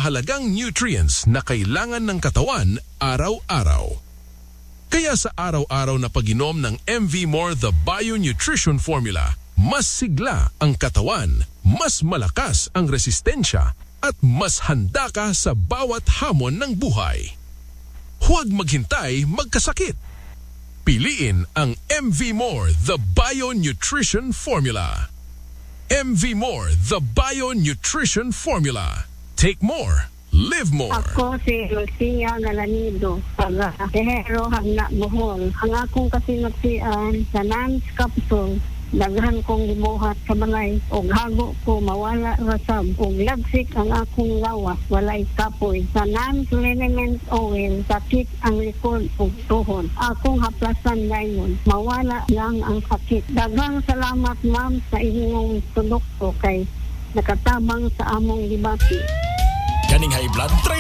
mahahalagang nutrients na kailangan ng katawan araw-araw. Kaya sa araw-araw na pag-inom ng MV More The Bio Nutrition Formula, mas sigla ang katawan, mas malakas ang resistensya, at mas handa ka sa bawat hamon ng buhay. Huwag maghintay magkasakit. Piliin ang MV More The Bio Nutrition Formula. MV More The Bio Nutrition Formula. Take more. Live more. Ako si Lucia Galanido, taga Tehero, Hagna, Bohol. Ang akong kasinagsian sa NANS capsule, daghan kong gibuhat sa balay o hago ko mawala rasab o lagsik ang akong lawas, walay kapoy. Sa NANS liniment oil, sakit ang likod o tuhod. Akong haplasan dayon, mawala lang ang sakit. Daghang salamat ma'am sa inyong produkto kay nakatabang sa among gibati. Kaning high blood, try